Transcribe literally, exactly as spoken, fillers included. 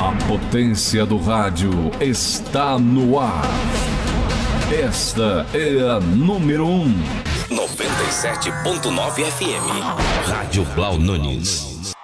A potência do rádio está no ar. Esta é a número um. noventa e sete ponto nove F M. Rádio Blau Nunes.